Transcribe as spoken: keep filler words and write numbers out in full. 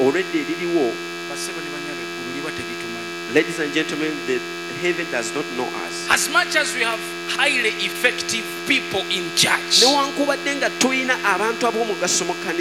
already liriwo. Basebo ne banyabo eggulu liba teritumanyi. Ladies and gentlemen, the heaven does not know us. As much as we have highly effective people in church, Newankubadde nga tulina abantu ab'omugaso mu kkanisa